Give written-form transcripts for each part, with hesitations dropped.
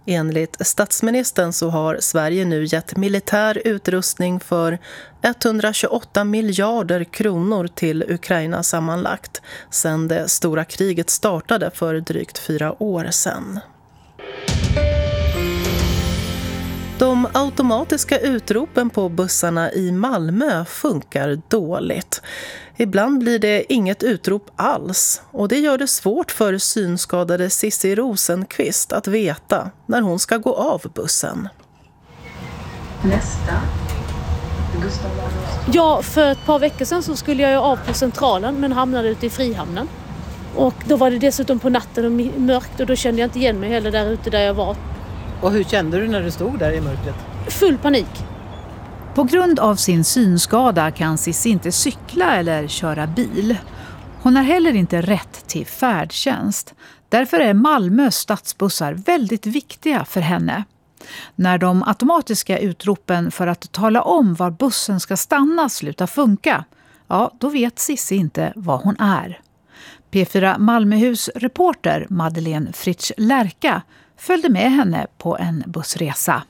Enligt statsministern så har Sverige nu gett militär utrustning för 128 miljarder kronor till Ukraina sammanlagt sedan det stora kriget startade för drygt 4 år sedan. De automatiska utropen på bussarna i Malmö funkar dåligt. Ibland blir det inget utrop alls och det gör det svårt för synskadade Sissi Rosenqvist att veta när hon ska gå av bussen. Nästa. Ja, för ett par veckor sedan så skulle jag av på Centralen men hamnade ute i Frihamnen. Och då var det dessutom på natten och mörkt och då kände jag inte igen mig heller där ute där jag var. Och hur kände du när du stod där i mörkret? Full panik. På grund av sin synskada kan Sissi inte cykla eller köra bil. Hon har heller inte rätt till färdtjänst. Därför är Malmös stadsbussar väldigt viktiga för henne. När de automatiska utropen för att tala om var bussen ska stanna slutar funka, ja, då vet Sissi inte vad hon är. P4 Malmöhus reporter Madeleine Fritsch Lärka följde med henne på en bussresa.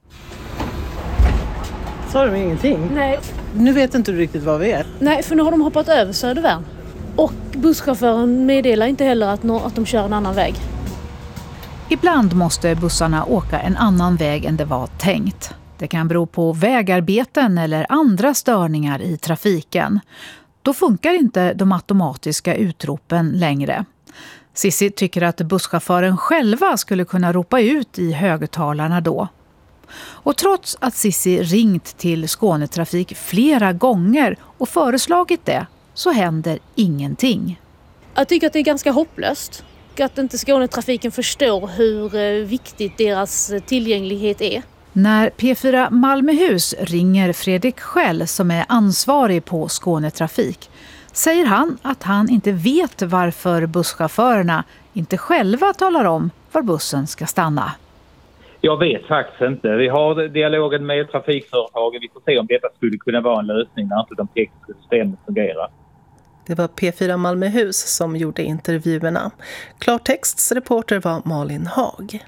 Sa de ingenting? Nej. Nu vet inte du riktigt vad vi är. Nej, för nu har de hoppat över Södervärn. Och busschauffören meddelar inte heller att de kör en annan väg. Ibland måste bussarna åka en annan väg än det var tänkt. Det kan bero på vägarbeten eller andra störningar i trafiken. Då funkar inte de automatiska utropen längre. Sissi tycker att busschauffören själva skulle kunna ropa ut i högtalarna då. Och trots att Sissi ringt till Skånetrafik flera gånger och föreslagit det, så händer ingenting. Jag tycker att det är ganska hopplöst. Att inte Skånetrafiken förstår hur viktigt deras tillgänglighet är. När P4 Malmöhus ringer Fredrik Schell som är ansvarig på Skånetrafik säger han att han inte vet varför busschaufförerna inte själva talar om var bussen ska stanna. Jag vet faktiskt inte. Vi har dialogen med trafikföretagen. Vi får se om detta skulle kunna vara en lösning när inte de tekniska systemen fungerar. Det var P4 Malmöhus som gjorde intervjuerna. Klartexts reporter var Malin Hag.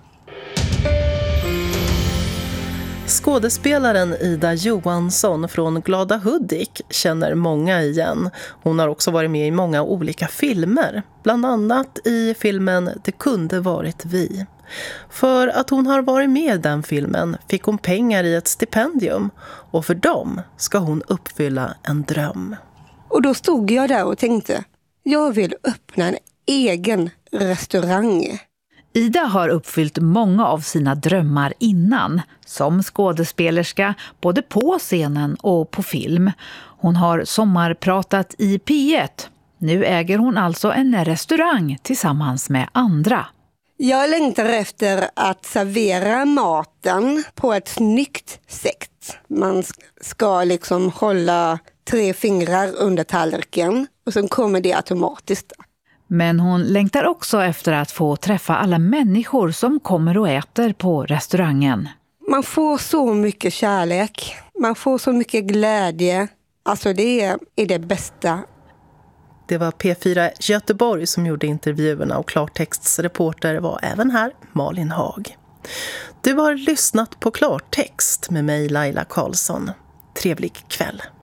Skådespelaren Ida Johansson från Glada Hudik känner många igen. Hon har också varit med i många olika filmer. Bland annat i filmen Det kunde varit vi. För att hon har varit med i den filmen fick hon pengar i ett stipendium. Och för dem ska hon uppfylla en dröm. Och då stod jag där och tänkte, jag vill öppna en egen restaurang. Ida har uppfyllt många av sina drömmar innan, som skådespelerska, både på scenen och på film. Hon har sommarpratat i P1. Nu äger hon alltså en restaurang tillsammans med andra. Jag längtar efter att servera maten på ett snyggt sätt. Man ska liksom hålla 3 fingrar under tallriken och sen kommer det automatiskt. Men hon längtar också efter att få träffa alla människor som kommer och äter på restaurangen. Man får så mycket kärlek, man får så mycket glädje. Alltså det är det bästa. Det var P4 Göteborg som gjorde intervjuerna och Klartexts reporter var även här Malin Hag. Du har lyssnat på Klartext med mig Laila Karlsson. Trevlig kväll.